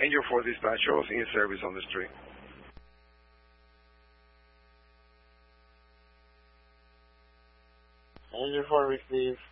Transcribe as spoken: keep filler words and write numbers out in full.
Angel four dispatch, show us in service on the street. Angel four receive.